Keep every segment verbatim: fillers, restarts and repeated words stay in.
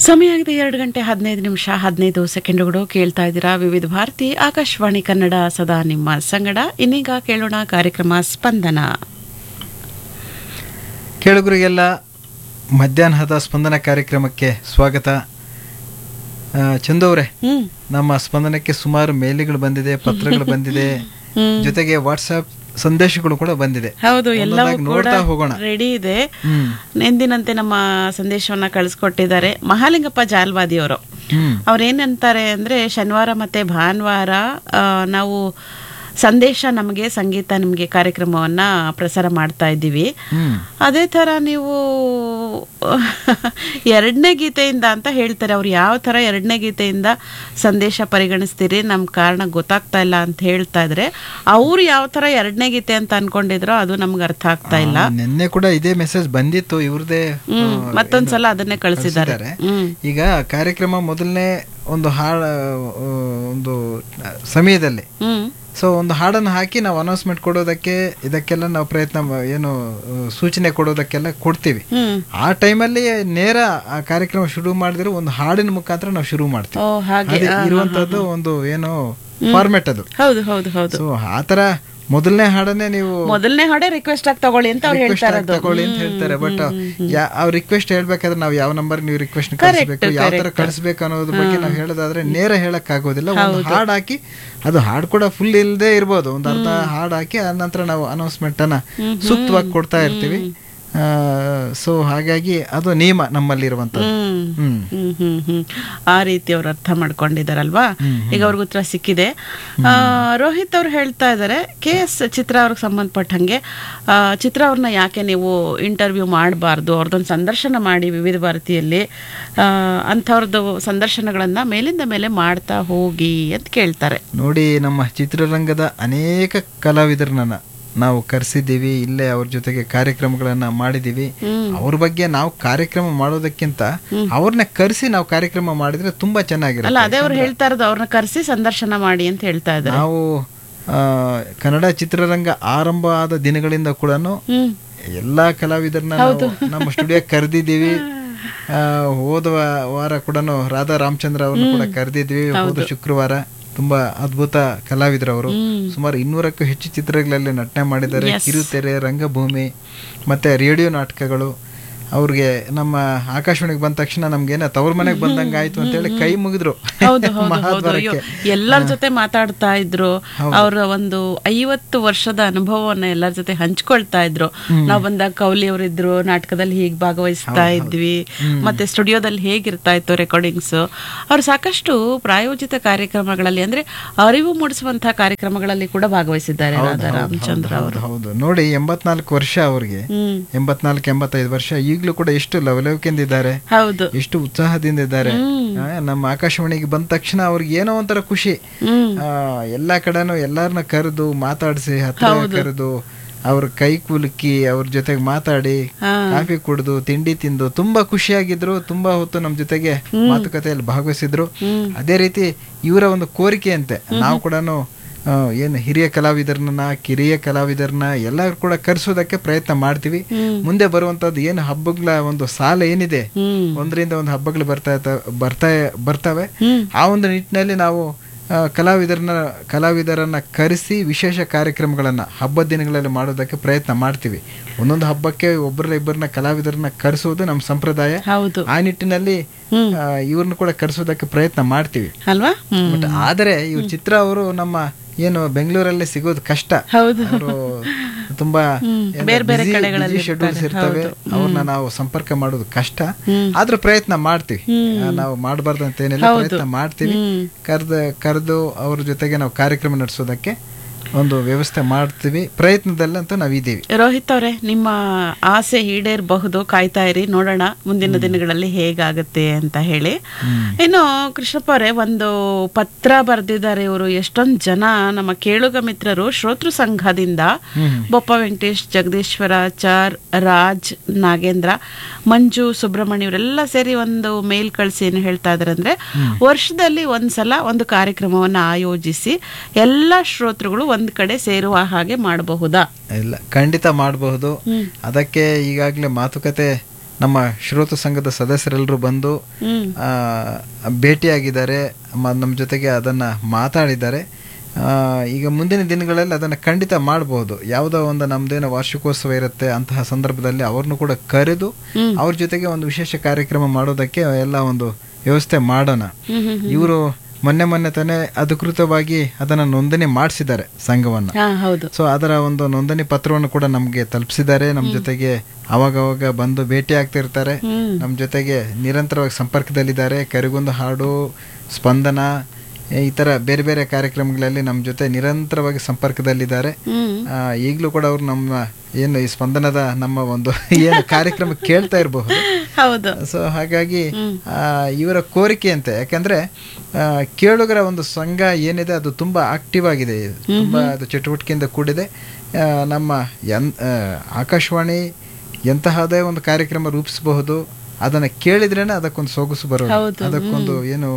ಸಮಯ ಆಗಿದೆ ಎರಡು ಗಂಟೆ ಹದಿನೈದು ನಿಮಿಷ ಹದಿನೈದು ಸೆಕೆಂಡುಗಳು. ಕೇಳ್ತಾ ಇದ್ದೀರಾ ವಿವಿಧ ಭಾರತಿ ಆಕಾಶವಾಣಿ ಕನ್ನಡ, ಸದಾ ನಿಮ್ಮ ಸಂಗಡ. ಇನ್ನೀಗ ಕೇಳೋಣ ಕಾರ್ಯಕ್ರಮ ಸ್ಪಂದನ. ಕೇಳುಗರಿಗೆಲ್ಲ ಮಧ್ಯಾಹ್ನದ ಸ್ಪಂದನ ಕಾರ್ಯಕ್ರಮಕ್ಕೆ ಸ್ವಾಗತ. ಚಂದವ್ರೆ, ನಮ್ಮ ಸ್ಪಂದನಕ್ಕೆ ಸುಮಾರು ಮೇಲ್ಗಳು ಬಂದಿದೆ, ಪತ್ರಗಳು ಬಂದಿದೆ, ಜೊತೆಗೆ ವಾಟ್ಸ್ಆಪ್ ಸಂದೇಶಗಳು ಕೂಡ ಬಂದಿದೆ. ಹೌದು, ಎಲ್ಲವೂ ನೋಡ್ತಾ ಹೋಗೋಣ. ರೆಡಿ ಇದೆ. ಎಂದಿನಂತೆ ನಮ್ಮ ಸಂದೇಶವನ್ನ ಕಳಿಸ್ಕೊಟ್ಟಿದ್ದಾರೆ ಮಹಾಲಿಂಗಪ್ಪ ಜಾಲ್ವಾದಿ ಅವರು. ಅವ್ರೇನಂತಾರೆ ಅಂದ್ರೆ, ಶನಿವಾರ ಮತ್ತೆ ಭಾನುವಾರ ನಾವು ಸಂದೇಶ ನಮಗೆ, ಸಂಗೀತ ನಿಮಗೆ ಕಾರ್ಯಕ್ರಮವನ್ನ ಪ್ರಸಾರ ಮಾಡ್ತಾ ಇದ್ದೀವಿ. ಅದೇ ತರ ನೀವು ಎರಡನೇ ಗೀತೆಯಿಂದ ಅಂತ ಹೇಳ್ತಾರೆ. ಅವ್ರು ಯಾವ ತರ ಎರಡನೇ ಗೀತೆಯಿಂದ ಸಂದೇಶ ಪರಿಗಣಿಸ್ತೀರಿ, ನಮ್ ಕಾರಣ ಗೊತ್ತಾಗ್ತಾ ಇಲ್ಲ ಅಂತ ಹೇಳ್ತಾ ಇದ್ರೆ, ಅವ್ರು ಯಾವ ತರ ಎರಡನೇ ಗೀತೆ ಅಂತ ಅನ್ಕೊಂಡಿದ್ರೋ ಅದು ನಮ್ಗೆ ಅರ್ಥ ಆಗ್ತಾ ಇಲ್ಲ. ನಿನ್ನೆ ಕೂಡ ಇದೇ ಮೆಸೇಜ್ ಬಂದಿತ್ತು ಇವ್ರದೇ, ಮತ್ತೊಂದ್ಸಲ ಅದನ್ನೇ ಕಳಿಸಿದ್ದಾರೆ. ಈಗ ಕಾರ್ಯಕ್ರಮ ಮೊದಲನೇ ಒಂದು ಹಾಡ ಒಂದು ಸಮಯದಲ್ಲಿ ಸೊ ಒಂದು ಹಾಡನ್ನು ಹಾಕಿ ನಾವು ಅನೌನ್ಸ್ಮೆಂಟ್ ಕೊಡೋದಕ್ಕೆ ಇದಕ್ಕೆಲ್ಲ ನಾವು ಪ್ರಯತ್ನ ಏನು ಸೂಚನೆ ಕೊಡೋದಕ್ಕೆಲ್ಲ ಕೊಡ್ತೀವಿ. ಆ ಟೈಮಲ್ಲಿ ನೇರ ಆ ಕಾರ್ಯಕ್ರಮ ಶುರು ಮಾಡಿದ್ರೆ ಒಂದು ಹಾಡಿನ ಮುಖಾಂತರ ನಾವು ಶುರು ಮಾಡ್ತೀವಿ. ಇರುವಂತದ್ದು ಒಂದು ಏನು ಫಾರ್ಮೆಟ್ ಅದು. ಹೌದು ಹೌದು ಹೌದು. ಸೊ ಆತರ ಮೊದಲನೇ ಹಾಡನ್ನೇ ನೀವು ಮೊದಲನೇ ಹಾಡೇ ರಿಕ್ವೆಸ್ಟ್ ಆಗಿ ತಗೊಳ್ಳಿ ಅಂತ ಅವ್ರು ಹೇಳ್ತಾರೆ ತಗೊಳ್ಳಿ ಅಂತ ಹೇಳ್ತಾರೆ. ಬಟ್ ಅವ್ರ ರಿಕ್ವೆಸ್ಟ್ ಹೇಳ್ಬೇಕಾದ್ರೆ ನಾವು ಯಾವ ನಂಬರ್ ನೀವು ರಿಕ್ವೆಸ್ಟ್ ಕಳಿಸ್ಬೇಕು, ಯಾವ ತರ ಕಳಿಸ್ಬೇಕು ಅನ್ನೋದ್ರ ಬಗ್ಗೆ ನಾವು ಹೇಳೋದಾದ್ರೆ ನೇರ ಹೇಳಕ್ ಆಗೋದಿಲ್ಲ. ಒಂದು ಹಾಡ್ ಹಾಕಿ, ಅದು ಹಾಡ್ ಕೂಡ ಫುಲ್ ಇಲ್ಲದೆ ಇರ್ಬೋದು, ಒಂದು ಅರ್ಧ ಹಾಡ್ ಹಾಕಿ ಆ ನಂತರ ನಾವು ಅನೌನ್ಸ್ಮೆಂಟ್ ಅನ್ನ ಸೂಕ್ತವಾಗಿ ಕೊಡ್ತಾ ಇರ್ತೀವಿ. ಸೊ ಹಾಗಾಗಿ ಅದು ನಿಯಮ ನಮ್ಮಲ್ಲಿರುವಂತದ್ದು. ಆ ರೀತಿ ಅವ್ರು ಅರ್ಥ ಮಾಡ್ಕೊಂಡಿದಾರಲ್ವಾ. ಈಗ ಅವ್ರಿಗೆ ಉತ್ತರ ಸಿಕ್ಕಿದೆ. ರೋಹಿತ್ ಅವ್ರು ಹೇಳ್ತಾ ಇದ್ದಾರೆ, ಕೆ ಎಸ್ ಚಿತ್ರ ಅವ್ರಿಗೆ ಸಂಬಂಧಪಟ್ಟಂಗೆ ಚಿತ್ರ ಅವ್ರನ್ನ ಯಾಕೆ ನೀವು ಇಂಟರ್ವ್ಯೂ ಮಾಡಬಾರ್ದು, ಅವ್ರದ್ದೊಂದು ಸಂದರ್ಶನ ಮಾಡಿ ವಿವಿಧ ಭಾರತಿಯಲ್ಲಿ, ಅಂಥವ್ರದ್ದು ಸಂದರ್ಶನಗಳನ್ನ ಮೇಲಿಂದ ಮೇಲೆ ಮಾಡ್ತಾ ಹೋಗಿ ಅಂತ ಕೇಳ್ತಾರೆ. ನೋಡಿ, ನಮ್ಮ ಚಿತ್ರರಂಗದ ಅನೇಕ ಕಲಾವಿದರನ್ನ ನಾವು ಕರೆಸಿದ್ದೀವಿ, ಇಲ್ಲೇ ಅವ್ರ ಜೊತೆಗೆ ಕಾರ್ಯಕ್ರಮಗಳನ್ನ ಮಾಡಿದೀವಿ. ಅವ್ರ ಬಗ್ಗೆ ನಾವು ಕಾರ್ಯಕ್ರಮ ಮಾಡೋದಕ್ಕಿಂತ ಅವ್ರನ್ನ ಕರೆಸಿ ನಾವು ಕಾರ್ಯಕ್ರಮ ಮಾಡಿದ್ರೆ ತುಂಬಾ ಚೆನ್ನಾಗಿರುತ್ತೆ. ಅಲ್ಲ, ಅದೇ ಅವ್ರು ಹೇಳ್ತಾ ಇರೋದು, ಅವ್ರನ್ನ ಕರೆಸಿ ಸಂದರ್ಶನ ಮಾಡಿ ಅಂತ ಹೇಳ್ತಾ ಇದ್ದಾರೆ. ನಾವು ಕನ್ನಡ ಚಿತ್ರರಂಗ ಆರಂಭ ಆದ ದಿನಗಳಿಂದ ಕೂಡ ಎಲ್ಲಾ ಕಲಾವಿದರನ್ನ ನಮ್ಮ ಸ್ಟುಡಿಯೋ ಕರೆದಿದ್ದೀವಿ. ಹೋದ ವಾರ ಕೂಡ ರಾಧಾ ರಾಮಚಂದ್ರ ಅವ್ರನ್ನ ಕೂಡ ಕರೆದಿದ್ವಿ. ಹೋದ ಶುಕ್ರವಾರ ತುಂಬಾ ಅದ್ಭುತ ಕಲಾವಿದರು ಅವರು. ಸುಮಾರು ಇನ್ನೂರಕ್ಕೂ ಹೆಚ್ಚು ಚಿತ್ರಗಳಲ್ಲಿ ನಟನೆ ಮಾಡಿದ್ದಾರೆ. ಕಿರುತೆರೆ, ರಂಗಭೂಮಿ ಮತ್ತೆ ರೇಡಿಯೋ ನಾಟಕಗಳು. ಅವ್ರಿಗೆ ನಮ್ಮ ಆಕಾಶವಾಣಿಗೆ ಬಂದ ತಕ್ಷಣ ನಮ್ಗೇನ ತವ್ರ ಮನೆಗೆ ಬಂದಂಗ ಆಯ್ತು ಅಂತ ಹೇಳಿ ಕೈ ಮುಗಿದ್ರು. ಎಲ್ಲರ ಜೊತೆ ಮಾತಾಡ್ತಾ ಇದ್ರು. ಅವ್ರ ಒಂದು ಐವತ್ತು ವರ್ಷದ ಅನುಭವವನ್ನ ಎಲ್ಲರ ಜೊತೆ ಹಂಚ್ಕೊಳ್ತಾ ಇದ್ರು. ನಾವ್ ಬಂದಾಗ ಕೌಲಿ ಅವರಿದ್ರು, ನಾಟಕದಲ್ಲಿ ಹೀಗ್ ಭಾಗವಹಿಸ್ತಾ ಇದ್ವಿ, ಮತ್ತೆ ಸ್ಟುಡಿಯೋದಲ್ಲಿ ಹೇಗಿರ್ತಾ ಇತ್ತು ರೆಕಾರ್ಡಿಂಗ್ಸ್. ಅವ್ರು ಸಾಕಷ್ಟು ಪ್ರಾಯೋಜಿತ ಕಾರ್ಯಕ್ರಮಗಳಲ್ಲಿ, ಅಂದ್ರೆ ಅರಿವು ಮೂಡಿಸುವಂತಹ ಕಾರ್ಯಕ್ರಮಗಳಲ್ಲಿ ಕೂಡ ಭಾಗವಹಿಸಿದ್ದಾರೆ ರಾಧಾ ರಾಮಚಂದ್ರ ಅವರು. ಹೌದು, ನೋಡಿ, ಎಂಬತ್ನಾಲ್ಕು ವರ್ಷ ಅವ್ರಿಗೆ, ಎಂಬತ್ನಾಲ್ಕು ಎಂಬತ್ತೈದು ವರ್ಷ. ಈಗಲೂ ಕೂಡ ಎಷ್ಟು ಲವಲವಿಕೆಂದಿದ್ದಾರೆ, ಎಷ್ಟು ಉತ್ಸಾಹದಿಂದ ಇದ್ದಾರೆ. ನಮ್ಮ ಆಕಾಶವಾಣಿಗೆ ಬಂದ ತಕ್ಷಣ ಅವ್ರಿಗೆ ಏನೋ ಒಂಥರ ಖುಷಿ. ಎಲ್ಲಾ ಕಡೆನೂ ಎಲ್ಲಾರನ್ನ ಕರೆದು ಮಾತಾಡಿಸಿ, ಹತ್ರ ಕರೆದು ಅವ್ರ ಕೈ ಕುಲುಕಿ ಅವ್ರ ಜೊತೆಗೆ ಮಾತಾಡಿ, ಕಾಫಿ ಕುಡಿದು, ತಿಂಡಿ ತಿಂದು ತುಂಬಾ ಖುಷಿಯಾಗಿದ್ರು. ತುಂಬಾ ಹೊತ್ತು ನಮ್ ಜೊತೆಗೆ ಮಾತುಕತೆಯಲ್ಲಿ ಭಾಗವಹಿಸಿದ್ರು. ಅದೇ ರೀತಿ ಇವರ ಒಂದು ಕೋರಿಕೆ ಅಂತೆ, ನಾವು ಕೂಡ ಏನು ಹಿರಿಯ ಕಲಾವಿದರನ್ನ, ಕಿರಿಯ ಕಲಾವಿದರನ್ನ ಎಲ್ಲರೂ ಕೂಡ ಕರೆಸೋದಕ್ಕೆ ಪ್ರಯತ್ನ ಮಾಡ್ತೀವಿ. ಮುಂದೆ ಬರುವಂತದ್ದು ಏನು ಹಬ್ಬಗಳ ಒಂದು ಸಾಲ ಏನಿದೆ, ಒಂದರಿಂದ ಒಂದು ಹಬ್ಬಗಳು ಬರ್ತಾ ಬರ್ತಾ ಬರ್ತವೆ. ಆ ಒಂದು ನಿಟ್ಟಿನಲ್ಲಿ ನಾವು ಕಲಾವಿದರನ್ನ ಕಲಾವಿದರನ್ನ ಕರೆಸಿ ವಿಶೇಷ ಕಾರ್ಯಕ್ರಮಗಳನ್ನ ಹಬ್ಬದ ದಿನಗಳಲ್ಲಿ ಮಾಡೋದಕ್ಕೆ ಪ್ರಯತ್ನ ಮಾಡ್ತೀವಿ. ಒಂದೊಂದು ಹಬ್ಬಕ್ಕೆ ಒಬ್ಬರ ಇಬ್ಬರನ್ನ ಕಲಾವಿದರನ್ನ ಕರೆಸೋದು ನಮ್ಮ ಸಂಪ್ರದಾಯ. ಆ ನಿಟ್ಟಿನಲ್ಲಿ ಇವ್ರನ್ನ ಕೂಡ ಕರೆಸೋದಕ್ಕೆ ಪ್ರಯತ್ನ ಮಾಡ್ತೀವಿ ಅಲ್ವಾ. ಬಟ್ ಆದರೆ ಇವ್ರ ಚಿತ್ರ ಅವರು ನಮ್ಮ ಏನು ಬೆಂಗಳೂರಲ್ಲಿ ಸಿಗೋದು ಕಷ್ಟ. ಅವರು ತುಂಬಾ ಶೆಡ್ಯೂಲ್ಸ್ ಇರ್ತವೆ, ಅವ್ರನ್ನ ನಾವು ಸಂಪರ್ಕ ಮಾಡೋದು ಕಷ್ಟ. ಆದ್ರೂ ಪ್ರಯತ್ನ ಮಾಡ್ತೀವಿ. ನಾವು ಮಾಡಬಾರ್ದು ಅಂತ ಏನಿಲ್ಲ, ಪ್ರಯತ್ನ ಮಾಡ್ತೀವಿ. ಕರೆದು ಕರೆದು ಅವ್ರ ಜೊತೆಗೆ ನಾವು ಕಾರ್ಯಕ್ರಮ ನಡೆಸೋದಕ್ಕೆ ಒಂದು ವ್ಯವಸ್ಥೆ ಮಾಡ್ತೀವಿ. ಪ್ರಯತ್ನದಲ್ಲಂತೂ ನಾವಿದ್ದೀವಿ. ರೋಹಿತ್ ಅವರೇ, ನಿಮ್ಮ ಆಸೆ ಈಡೇರಬಹುದು, ಕಾಯ್ತಾ ಇರಿ, ನೋಡೋಣ ಮುಂದಿನ ದಿನಗಳಲ್ಲಿ ಹೇಗಾಗುತ್ತೆ ಅಂತ ಹೇಳಿ. ಇನ್ನು ಕೃಷ್ಣಪ್ಪ ಅವರೇ, ಒಂದು ಪತ್ರ ಬರೆದಿದ್ದಾರೆ ಇವರು. ಎಷ್ಟೊಂದು ಜನ ನಮ್ಮ ಕೇಳುಗ ಮಿತ್ರರು ಶ್ರೋತೃ ಸಂಘದಿಂದ ಬೊಪ್ಪ ವೆಂಕಟೇಶ್, ಜಗದೀಶ್ವರಾಚಾರ್, ರಾಜ್, ನಾಗೇಂದ್ರ, ಮಂಜು, ಸುಬ್ರಹ್ಮಣ್ಯ ಇವರೆಲ್ಲ ಸೇರಿ ಒಂದು ಮೇಲ್ ಕಳಿಸಿ ಏನು ಹೇಳ್ತಾ ಇದಾರೆ ಅಂದ್ರೆ, ವರ್ಷದಲ್ಲಿ ಒಂದ್ಸಲ ಒಂದು ಕಾರ್ಯಕ್ರಮವನ್ನು ಆಯೋಜಿಸಿ ಎಲ್ಲಾ ಶ್ರೋತೃಗಳು ಒಂದ್ ಕಡೆ ಸೇರುವ ಹಾಗೆ ಮಾಡಬಹುದಾ? ಇಲ್ಲ, ಖಂಡಿತ ಮಾಡಬಹುದು. ಅದಕ್ಕೆ ಈಗಾಗಲೇ ಮಾತುಕತೆ ನಮ್ಮ ಶ್ರೋತೃ ಸಂಘದ ಸದಸ್ಯರೆಲ್ಲರೂ ಬಂದು ಭೇಟಿಯಾಗಿದ್ದಾರೆ, ನಮ್ಮ ಜೊತೆಗೆ ಅದನ್ನು ಮಾತಾಡಿದ್ದಾರೆ. ಈಗ ಮುಂದಿನ ದಿನಗಳಲ್ಲಿ ಅದನ್ನು ಖಂಡಿತ ಮಾಡಬಹುದು. ಯಾವುದೋ ಒಂದು ನಮ್ದೇನೋ ವಾರ್ಷಿಕೋತ್ಸವ ಇರುತ್ತೆ, ಅಂತಹ ಸಂದರ್ಭದಲ್ಲಿ ಅವ್ರನ್ನು ಕೂಡ ಕರೆದು ಅವ್ರ ಜೊತೆಗೆ ಒಂದು ವಿಶೇಷ ಕಾರ್ಯಕ್ರಮ ಮಾಡೋದಕ್ಕೆ ಎಲ್ಲ ಒಂದು ವ್ಯವಸ್ಥೆ ಮಾಡೋಣ. ಇವರು ಮೊನ್ನೆ ಮೊನ್ನೆ ತಾನೇ ಅಧಿಕೃತವಾಗಿ ಅದನ್ನ ನೋಂದಣಿ ಮಾಡಿಸಿದ್ದಾರೆ ಸಂಘವನ್ನ. ಸೊ ಅದರ ಒಂದು ನೋಂದಣಿ ಪತ್ರವನ್ನು ಕೂಡ ನಮ್ಗೆ ತಲುಪಿಸಿದ್ದಾರೆ. ನಮ್ ಜೊತೆಗೆ ಅವಾಗವಾಗ ಬಂದು ಭೇಟಿ ಆಗ್ತಾ ಇರ್ತಾರೆ, ನಮ್ ಜೊತೆಗೆ ನಿರಂತರವಾಗಿ ಸಂಪರ್ಕದಲ್ಲಿದ್ದಾರೆ. ಕರಿಗೊಂದು ಹಾಡು, ಸ್ಪಂದನ, ಈ ತರ ಬೇರೆ ಬೇರೆ ಕಾರ್ಯಕ್ರಮಗಳಲ್ಲಿ ನಮ್ಮ ಜೊತೆ ನಿರಂತರವಾಗಿ ಸಂಪರ್ಕದಲ್ಲಿದ್ದಾರೆ. ಈಗಲೂ ಕೂಡ ಅವ್ರು ನಮ್ಮ ಏನು ಈ ಸ್ಪಂದನದ ನಮ್ಮ ಒಂದು ಏನು ಕಾರ್ಯಕ್ರಮ ಕೇಳ್ತಾ ಇರಬಹುದು. ಸೊ ಹಾಗಾಗಿ ಇವರ ಕೋರಿಕೆ ಅಂತೆ, ಯಾಕಂದ್ರೆ ಕೇಳುಗರ ಒಂದು ಸಂಘ ಏನಿದೆ ಅದು ತುಂಬಾ ಆಕ್ಟಿವ್ ಆಗಿದೆ, ತುಂಬಾ ಅದು ಚಟುವಟಿಕೆಯಿಂದ ಕೂಡಿದೆ. ನಮ್ಮ ಎನ್ ಆಕಾಶವಾಣಿ ಎಂತಹದೇ ಒಂದು ಕಾರ್ಯಕ್ರಮ ರೂಪಿಸಬಹುದು, ಅದನ್ನ ಕೇಳಿದ್ರೇನೆ ಅದಕ್ಕೊಂದು ಸೊಗಸು ಬರೋದು, ಅದಕ್ಕೊಂದು ಏನು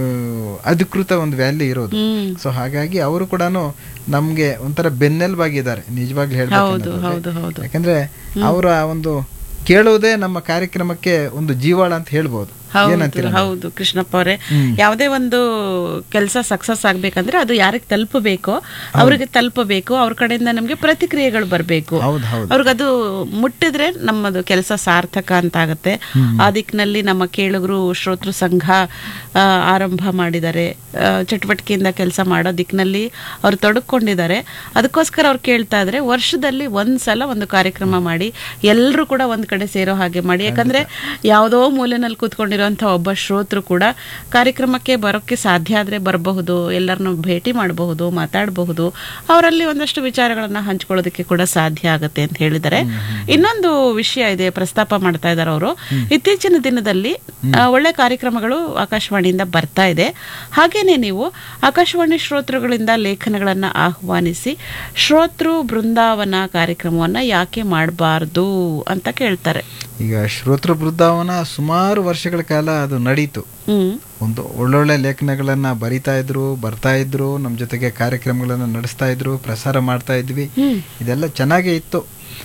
ಅಧಿಕೃತ ಒಂದು ವ್ಯಾಲ್ಯೂ ಇರೋದು. ಸೊ ಹಾಗಾಗಿ ಅವರು ಕೂಡ ನಮ್ಗೆ ಒಂಥರ ಬೆನ್ನೆಲುಬಾಗಿದ್ದಾರೆ ನಿಜವಾಗ್ಲೂ ಹೇಳ್ಬೇಕು. ಯಾಕಂದ್ರೆ ಅವರ ಒಂದು ಕೇಳುವುದೇ ನಮ್ಮ ಕಾರ್ಯಕ್ರಮಕ್ಕೆ ಒಂದು ಜೀವಾಳ ಅಂತ ಹೇಳ್ಬೋದು. ಹೌದು ಕೃಷ್ಣಪ್ಪ ಅವರೇ, ಯಾವುದೇ ಒಂದು ಕೆಲಸ ಸಕ್ಸಸ್ ಆಗ್ಬೇಕಂದ್ರೆ ಅದು ಯಾರಿಗೆ ತಲುಪಬೇಕು ಅವ್ರಿಗೆ ತಲುಪಬೇಕು, ಅವ್ರ ಕಡೆಯಿಂದ ನಮ್ಗೆ ಪ್ರತಿಕ್ರಿಯೆಗಳು ಬರಬೇಕು. ಅವ್ರಿಗದು ಮುಟ್ಟಿದ್ರೆ ನಮ್ಮದು ಕೆಲಸ ಸಾರ್ಥಕ ಅಂತ ಆಗತ್ತೆ. ಆ ದಿಕ್ಕಿನಲ್ಲಿ ನಮ್ಮ ಕೇಳುಗರು ಶ್ರೋತೃ ಸಂಘ ಆರಂಭ ಮಾಡಿದ್ದಾರೆ, ಚಟುವಟಿಕೆಯಿಂದ ಕೆಲಸ ಮಾಡೋ ದಿಕ್ಕಿನಲ್ಲಿ ಅವ್ರು ತೊಡಕೊಂಡಿದ್ದಾರೆ. ಅದಕ್ಕೋಸ್ಕರ ಅವ್ರು ಕೇಳ್ತಾ ಇದ್ರೆ ವರ್ಷದಲ್ಲಿ ಒಂದ್ಸಲ ಒಂದು ಕಾರ್ಯಕ್ರಮ ಮಾಡಿ ಎಲ್ಲರೂ ಕೂಡ ಒಂದ್ ಕಡೆ ಸೇರೋ ಹಾಗೆ ಮಾಡಿ. ಯಾಕಂದ್ರೆ ಯಾವುದೋ ಮೂಲೆನಲ್ಲಿ ಕೂತ್ಕೊಂಡಿರೋ ಒಬ್ಬ ಶ್ರೋತೃ ಕೂಡ ಕಾರ್ಯಕ್ರಮಕ್ಕೆ ಬರೋಕ್ಕೆ ಸಾಧ್ಯ ಆದ್ರೆ ಬರಬಹುದು, ಎಲ್ಲರನ್ನು ಭೇಟಿ ಮಾಡಬಹುದು, ಮಾತಾಡಬಹುದು, ಅವರಲ್ಲಿ ಒಂದಷ್ಟು ವಿಚಾರಗಳನ್ನ ಹಂಚ್ಕೊಳ್ಳೋದಕ್ಕೆ ಕೂಡ ಸಾಧ್ಯ ಆಗುತ್ತೆ ಅಂತ ಹೇಳಿದ್ದಾರೆ. ಇನ್ನೊಂದು ವಿಷಯ ಇದೆ, ಪ್ರಸ್ತಾಪ ಮಾಡ್ತಾ ಇದ್ದಾರೆ ಅವರು. ಇತ್ತೀಚಿನ ದಿನದಲ್ಲಿ ಒಳ್ಳೆ ಕಾರ್ಯಕ್ರಮಗಳು ಆಕಾಶವಾಣಿಯಿಂದ ಬರ್ತಾ ಇದೆ. ಹಾಗೇನೆ ನೀವು ಆಕಾಶವಾಣಿ ಶ್ರೋತೃಗಳಿಂದ ಲೇಖನಗಳನ್ನ ಆಹ್ವಾನಿಸಿ ಶ್ರೋತೃ ಬೃಂದಾವನ ಕಾರ್ಯಕ್ರಮವನ್ನ ಯಾಕೆ ಮಾಡಬಾರ್ದು ಅಂತ ಕೇಳ್ತಾರೆ. ಈಗ ಶ್ರೋತೃ ಬೃಂದಾವನ ಸುಮಾರು ವರ್ಷಗಳ ಕಾಲ ಅದು ನಡೀತು. ಒಂದು ಒಳ್ಳೊಳ್ಳೆ ಲೇಖನಗಳನ್ನ ಬರಿತಾ ಇದ್ರು, ಬರ್ತಾ ಇದ್ರು, ನಮ್ ಜೊತೆಗೆ ಕಾರ್ಯಕ್ರಮಗಳನ್ನ ನಡೆಸ್ತಾ ಇದ್ರು, ಪ್ರಸಾರ ಮಾಡ್ತಾ ಇದ್ವಿ. ಇದೆಲ್ಲ ಚೆನ್ನಾಗೇ ಇತ್ತು.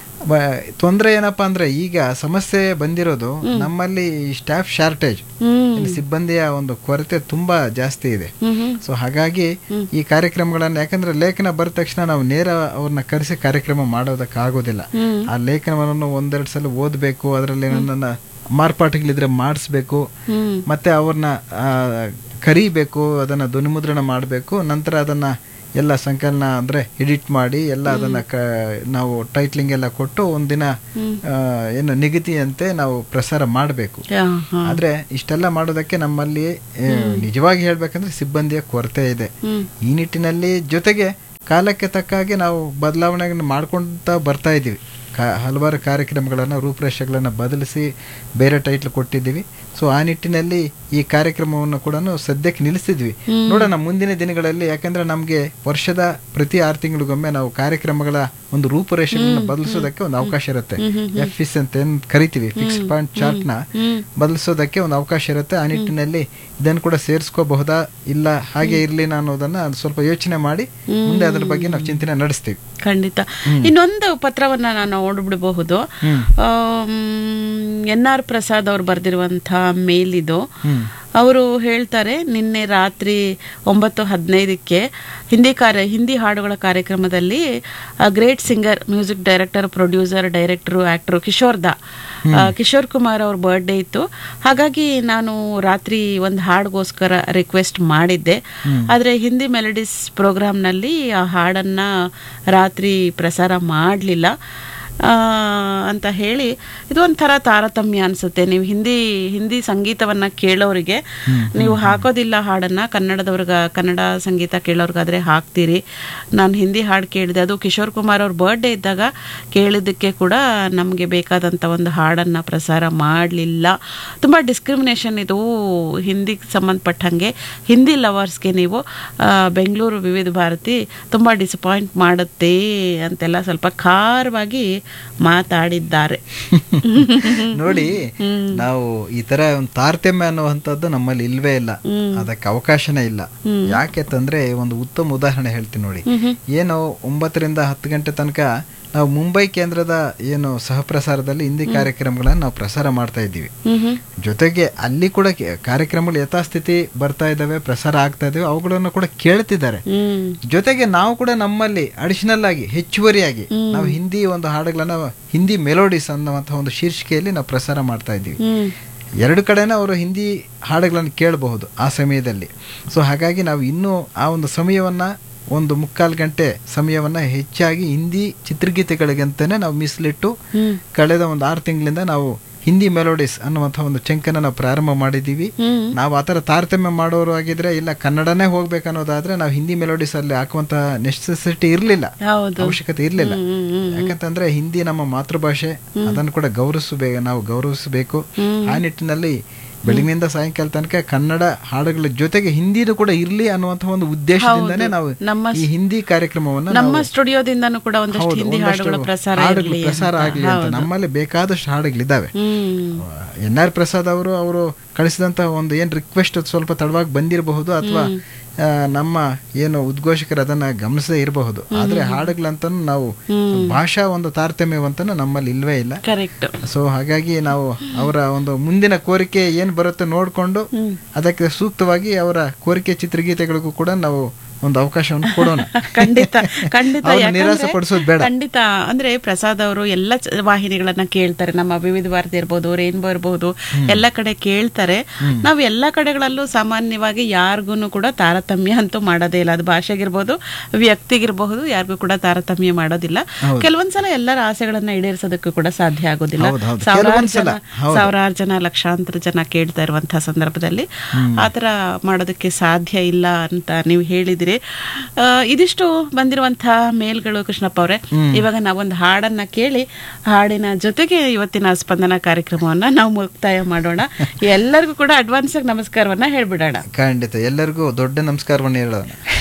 ತೊಂದರೆ ಏನಪ್ಪಾ ಅಂದ್ರೆ ಈಗ ಸಮಸ್ಯೆ ಬಂದಿರೋದು ನಮ್ಮಲ್ಲಿ ಸ್ಟಾಫ್ ಶಾರ್ಟೇಜ್, ಸಿಬ್ಬಂದಿಯ ಒಂದು ಕೊರತೆ ತುಂಬಾ ಜಾಸ್ತಿ ಇದೆ. ಸೊ ಹಾಗಾಗಿ ಈ ಕಾರ್ಯಕ್ರಮಗಳನ್ನ, ಯಾಕಂದ್ರೆ ಲೇಖನ ಬರೆದ ತಕ್ಷಣ ನಾವು ನೇರ ಅವ್ರನ್ನ ಕರೆಸಿ ಕಾರ್ಯಕ್ರಮ ಮಾಡೋದಕ್ಕೆ ಆಗೋದಿಲ್ಲ. ಆ ಲೇಖನವನ್ನು ಒಂದೆರಡು ಸಲ ಓದ್ಬೇಕು, ಅದರಲ್ಲಿ ಏನನ್ನ ಮಾರ್ಪಾಟುಗಳಿದ್ರೆ ಮಾಡಿಸ್ಬೇಕು, ಮತ್ತೆ ಅವ್ರನ್ನ ಕರಿಬೇಕು, ಅದನ್ನ ಧ್ವನಿಮುದ್ರಣ ಮಾಡಬೇಕು, ನಂತರ ಅದನ್ನ ಎಲ್ಲ ಸಂಕಲನ ಅಂದ್ರೆ ಎಡಿಟ್ ಮಾಡಿ ಎಲ್ಲ ಅದನ್ನ ನಾವು ಟೈಟ್ಲಿಂಗ್ ಎಲ್ಲ ಕೊಟ್ಟು ಒಂದಿನ ಏನು ನಿಗದಿಯಂತೆ ನಾವು ಪ್ರಸಾರ ಮಾಡಬೇಕು. ಆದ್ರೆ ಇಷ್ಟೆಲ್ಲ ಮಾಡೋದಕ್ಕೆ ನಮ್ಮಲ್ಲಿ ನಿಜವಾಗಿ ಹೇಳ್ಬೇಕಂದ್ರೆ ಸಿಬ್ಬಂದಿಯ ಕೊರತೆ ಇದೆ. ಈ ನಿಟ್ಟಿನಲ್ಲಿ ಜೊತೆಗೆ ಕಾಲಕ್ಕೆ ತಕ್ಕ ಹಾಗೆ ನಾವು ಬದಲಾವಣೆಗಳನ್ನ ಮಾಡ್ಕೊಂತ ಬರ್ತಾ ಇದೀವಿ. ಹಲವಾರು ಕಾರ್ಯಕ್ರಮಗಳನ್ನ ರೂಪರೇಷೆಗಳನ್ನ ಬದಲಿಸಿ ಬೇರೆ ಟೈಟ್ಲ್ ಕೊಟ್ಟಿದ್ದೀವಿ. ಸೊ ಆ ನಿಟ್ಟಿನಲ್ಲಿ ಈ ಕಾರ್ಯಕ್ರಮವನ್ನು ಕೂಡ ಸದ್ಯಕ್ಕೆ ನಿಲ್ಲಿಸಿದ್ವಿ. ನೋಡೋಣ ಮುಂದಿನ ದಿನಗಳಲ್ಲಿ, ಯಾಕಂದ್ರೆ ನಮ್ಗೆ ವರ್ಷದ ಪ್ರತಿ ಆರು ತಿಂಗಳಿಗೊಮ್ಮೆ ನಾವು ಕಾರ್ಯಕ್ರಮಗಳ ಒಂದು ರೂಪರೇಷೆಗಳನ್ನ ಬದಲಿಸೋದಕ್ಕೆ ಒಂದು ಅವಕಾಶ ಇರುತ್ತೆ. ಎಫ್ ಇಸ್ ಅಂತ ಏನ್ ಕರಿತೀವಿ, ಫಿಕ್ಸ್ ಪಾಯಿಂಟ್ ಚಾರ್ಟ್ ನ ಬದಲಿಸೋದಕ್ಕೆ ಒಂದು ಅವಕಾಶ ಇರುತ್ತೆ. ಆ ನಿಟ್ಟಿನಲ್ಲಿ ಇದನ್ನು ಕೂಡ ಸೇರಿಸ್ಕೋಬಹುದಾ ಇಲ್ಲ ಹಾಗೆ ಇರ್ಲಿ ಅನ್ನೋದನ್ನ ಸ್ವಲ್ಪ ಯೋಚನೆ ಮಾಡಿ ಮುಂದೆ ಅದರ ಬಗ್ಗೆ ನಾವು ಚಿಂತನೆ ನಡೆಸ್ತೀವಿ. ಖಂಡಿತ. ಇನ್ನೊಂದು ಪತ್ರವನ್ನ ನಾನು ಓಡ್ಬಿಡಬಹುದು. ಎನ್ ಆರ್ ಪ್ರಸಾದ್ ಅವ್ರು ಬರ್ದಿರುವಂತಹ ಮೇಲ್ ಇದು. ಅವರು ಹೇಳ್ತಾರೆ, ನಿನ್ನೆ ರಾತ್ರಿ ಒಂಬತ್ತು ಹದಿನೈದಕ್ಕೆ ಹಿಂದಿ ಕಾರ್ಯ ಹಿಂದಿ ಹಾಡುಗಳ ಕಾರ್ಯಕ್ರಮದಲ್ಲಿ great singer, music director, producer, director, actor Kishore ದಾ ಕಿಶೋರ್ ಕುಮಾರ್ ಅವ್ರ ಬರ್ಡೇ ಇತ್ತು. ಹಾಗಾಗಿ ನಾನು ರಾತ್ರಿ ಒಂದು ಹಾಡಿಗೋಸ್ಕರ ರಿಕ್ವೆಸ್ಟ್ ಮಾಡಿದ್ದೆ. ಆದರೆ ಹಿಂದಿ ಮೆಲಡೀಸ್ ಪ್ರೋಗ್ರಾಮ್ನಲ್ಲಿ ಆ ಹಾಡನ್ನ ರಾತ್ರಿ ಪ್ರಸಾರ ಮಾಡಲಿಲ್ಲ ಅಂತ ಹೇಳಿ, ಇದು ಒಂಥರ ತಾರತಮ್ಯ ಅನ್ಸುತ್ತೆ. ನೀವು ಹಿಂದಿ ಹಿಂದಿ ಸಂಗೀತವನ್ನ ಕೇಳೋರಿಗೆ ನೀವು ಹಾಕೋದಿಲ್ಲ ಹಾಡನ್ನ, ಕನ್ನಡದವ್ರಿಗ ಕನ್ನಡ ಸಂಗೀತ ಕೇಳೋರ್ಗಾದ್ರೆ ಹಾಕ್ತೀರಿ. ನಾನು ಹಿಂದಿ ಹಾಡು ಕೇಳಿದೆ, ಅದು ಕಿಶೋರ್ ಕುಮಾರ್ ಅವ್ರ ಬರ್ಡೇ ಇದ್ದಾಗ ಕೇಳಿದ್ದಕ್ಕೆ ಕೂಡ ನಮಗೆ ಬೇಕಾದಂಥ ಒಂದು ಹಾಡನ್ನು ಪ್ರಸಾರ ಮಾಡಲಿಲ್ಲ. ತುಂಬ ಡಿಸ್ಕ್ರಿಮಿನೇಷನ್ ಇದು ಹಿಂದಿಗೆ ಸಂಬಂಧಪಟ್ಟಂಗೆ. ಹಿಂದಿ ಲವರ್ಸ್ಗೆ ನೀವು ಬೆಂಗಳೂರು ವಿವಿಧ ಭಾರತಿ ತುಂಬ ಡಿಸಪಾಯಿಂಟ್ ಮಾಡುತ್ತೆ ಅಂತೆಲ್ಲ ಸ್ವಲ್ಪ ಖಾರವಾಗಿ ಮಾತಾಡಿದ್ದಾರೆ. ನೋಡಿ, ನಾವು ಈ ತರ ಒಂದು ತಾರತಮ್ಯ ಅನ್ನುವಂಥದ್ದು ನಮ್ಮಲ್ಲಿ ಇಲ್ವೇ ಇಲ್ಲ, ಅದಕ್ಕೆ ಅವಕಾಶನೇ ಇಲ್ಲ. ಯಾಕೆ ತಂದ್ರೆ ಒಂದು ಉತ್ತಮ ಉದಾಹರಣೆ ಹೇಳ್ತೀನಿ ನೋಡಿ. ಏನು ಒಂಬತ್ತರಿಂದ ಹತ್ತು ಗಂಟೆ ತನಕ ನಾವು ಮುಂಬೈ ಕೇಂದ್ರದ ಏನು ಸಹಪ್ರಸಾರದಲ್ಲಿ ಹಿಂದಿ ಕಾರ್ಯಕ್ರಮಗಳನ್ನು ನಾವು ಪ್ರಸಾರ ಮಾಡ್ತಾ ಇದ್ದೀವಿ. ಜೊತೆಗೆ ಅಲ್ಲಿ ಕೂಡ ಕಾರ್ಯಕ್ರಮಗಳು ಯಥಾಸ್ಥಿತಿ ಬರ್ತಾ ಇದ್ದಾವೆ, ಪ್ರಸಾರ ಆಗ್ತಾ ಇದ್ದಾವೆ, ಅವುಗಳನ್ನು ಕೂಡ ಕೇಳ್ತಿದ್ದಾರೆ. ಜೊತೆಗೆ ನಾವು ಕೂಡ ನಮ್ಮಲ್ಲಿ ಅಡಿಷನಲ್ ಆಗಿ ಹೆಚ್ಚುವರಿಯಾಗಿ ನಾವು ಹಿಂದಿ ಒಂದು ಹಾಡುಗಳನ್ನ ಹಿಂದಿ ಮೆಲೋಡಿಸ್ ಅನ್ನುವಂತಹ ಒಂದು ಶೀರ್ಷಿಕೆಯಲ್ಲಿ ನಾವು ಪ್ರಸಾರ ಮಾಡ್ತಾ ಇದ್ದೀವಿ. ಎರಡು ಕಡೆನ ಅವರು ಹಿಂದಿ ಹಾಡುಗಳನ್ನು ಕೇಳಬಹುದು ಆ ಸಮಯದಲ್ಲಿ. ಸೊ ಹಾಗಾಗಿ ನಾವು ಇನ್ನೂ ಆ ಒಂದು ಸಮಯವನ್ನ ಒಂದು ಮುಕ್ಕಾಲು ಗಂಟೆ ಸಮಯವನ್ನ ಹೆಚ್ಚಾಗಿ ಹಿಂದಿ ಚಿತ್ರಗೀತೆಗಳಿಗಂತಾನೆ ನಾವು ಮೀಸಲಿಟ್ಟು ಕಳೆದ ಒಂದು ಆರು ತಿಂಗಳಿಂದ ನಾವು ಹಿಂದಿ ಮೆಲೋಡಿಸ್ ಅನ್ನುವಂಥ ಒಂದು ಚಂಕನ್ನ ನಾವು ಪ್ರಾರಂಭ ಮಾಡಿದ್ದೀವಿ. ನಾವು ಆತರ ತಾರತಮ್ಯ ಮಾಡೋರು ಆಗಿದ್ರೆ ಇಲ್ಲ ಕನ್ನಡನೇ ಹೋಗ್ಬೇಕನ್ನೋದಾದ್ರೆ ನಾವು ಹಿಂದಿ ಮೆಲೋಡಿಸ್ ಅಲ್ಲಿ ಹಾಕುವಂತ ನೆಸೆಸಿಟಿ ಇರ್ಲಿಲ್ಲ, ಅವಶ್ಯಕತೆ ಇರ್ಲಿಲ್ಲ. ಯಾಕಂತಂದ್ರೆ ಹಿಂದಿ ನಮ್ಮ ಮಾತೃಭಾಷೆ, ಅದನ್ನು ಕೂಡ ಗೌರವಿಸಬೇಕು, ನಾವು ಗೌರವಿಸಬೇಕು. ಆ ನಿಟ್ಟಿನಲ್ಲಿ ಬೆಳಗಿನಿಂದ ಸಾಯಂಕಾಲ ತನಕ ಕನ್ನಡ ಹಾಡುಗಳ ಜೊತೆಗೆ ಹಿಂದಿನೂ ಕೂಡ ಇರ್ಲಿ ಅನ್ನುವಂತ ಒಂದು ಉದ್ದೇಶದಿಂದಾನೇ ನಾವು ಈ ಹಿಂದಿ ಕಾರ್ಯಕ್ರಮವನ್ನು ನಮ್ಮ ಸ್ಟುಡಿಯೋದಿಂದನೂ ಕೂಡ ಒಂದಷ್ಟು ಹಿಂದಿ ಹಾಡುಗಳ ಪ್ರಸಾರ ಪ್ರಸಾರ ಆಗಲಿ ಅಂತ ನಮ್ಮಲ್ಲಿ ಬೇಕಾದಷ್ಟು ಹಾಡುಗಳಿದ್ದಾವೆ. ಎನ್ ಆರ್ ಪ್ರಸಾದ್ ಅವರು ಅವರು ಕಳಿಸಿದಂತಹ ಒಂದು ಏನ್ ರಿಕ್ವೆಸ್ಟ್ ಸ್ವಲ್ಪ ತಡವಾಗಿ ಬಂದಿರಬಹುದು, ಅಥವಾ ನಮ್ಮ ಏನು ಉದ್ಘೋಷಕರು ಅದನ್ನ ಗಮನಿಸದೇ ಇರಬಹುದು. ಆದ್ರೆ ಹಾಡುಗಳಂತ ನಾವು ಭಾಷಾ ಒಂದು ತಾರತಮ್ಯವಂತ ನಮ್ಮಲ್ಲಿ ಇಲ್ವೇ ಇಲ್ಲ. ಸೊ ಹಾಗಾಗಿ ನಾವು ಅವರ ಒಂದು ಮುಂದಿನ ಕೋರಿಕೆ ಏನ್ ಬರುತ್ತೆ ನೋಡ್ಕೊಂಡು ಅದಕ್ಕೆ ಸೂಕ್ತವಾಗಿ ಅವರ ಕೋರಿಕೆ ಚಿತ್ರಗೀತೆಗಳಿಗೂ ಕೂಡ ನಾವು ಒಂದು ಅವಕಾಶವನ್ನು ಕೊಡೋಣ. ಖಂಡಿತ ಖಂಡಿತ ನಿರಾಸೆ ಪಡಿಸೋದು ಬೇಡ. ಖಂಡಿತ. ಅಂದ್ರೆ ಪ್ರಸಾದ್ ಅವರು ಎಲ್ಲ ವಾಹಿನಿಗಳನ್ನ ಕೇಳ್ತಾರೆ, ನಮ್ಮ ವಿವಿಧ ಭಾರತಿ ಇರ್ಬೋದು, ರೇನ್ಬೋ ಇರ್ಬೋದು, ಎಲ್ಲ ಕಡೆ ಕೇಳ್ತಾರೆ. ನಾವು ಎಲ್ಲ ಕಡೆಗಳಲ್ಲೂ ಸಾಮಾನ್ಯವಾಗಿ ಯಾರಿಗೂ ಕೂಡ ತಾರತಮ್ಯ ಅಂತೂ ಮಾಡೋದೇ ಇಲ್ಲ. ಅದು ಭಾಷೆಗಿರ್ಬೋದು, ವ್ಯಕ್ತಿಗಿರ್ಬಹುದು, ಯಾರಿಗೂ ಕೂಡ ತಾರತಮ್ಯ ಮಾಡೋದಿಲ್ಲ. ಕೆಲವೊಂದ್ಸಲ ಎಲ್ಲರ ಆಸೆಗಳನ್ನ ಈಡೇರಿಸೋದಕ್ಕೂ ಕೂಡ ಸಾಧ್ಯ ಆಗೋದಿಲ್ಲ. ಸಾವಿರಾರು ಜನ ಸಾವಿರಾರು ಜನ ಲಕ್ಷಾಂತರ ಜನ ಕೇಳ್ತಾ ಇರುವಂತಹ ಸಂದರ್ಭದಲ್ಲಿ ಆತರ ಮಾಡೋದಕ್ಕೆ ಸಾಧ್ಯ ಇಲ್ಲ ಅಂತ ನೀವು ಹೇಳಿದ್ರಿ. ಇದಿಷ್ಟು ಬಂದಿರುವಂತಹ ಮೇಲ್ಗಳು ಕೃಷ್ಣಪ್ಪ ಅವರೇ. ಇವಾಗ ನಾವೊಂದು ಹಾಡನ್ನ ಕೇಳಿ ಹಾಡಿನ ಜೊತೆಗೆ ಇವತ್ತಿನ ಸ್ಪಂದನ ಕಾರ್ಯಕ್ರಮವನ್ನ ನಾವು ಮುಕ್ತಾಯ ಮಾಡೋಣ. ಎಲ್ಲರಿಗೂ ಕೂಡ ಅಡ್ವಾನ್ಸ್ ಆಗಿ ನಮಸ್ಕಾರವನ್ನ ಹೇಳ್ಬಿಡೋಣ. ಖಂಡಿತ ಎಲ್ಲರಿಗೂ ದೊಡ್ಡ ನಮಸ್ಕಾರವನ್ನ ಹೇಳೋಣ.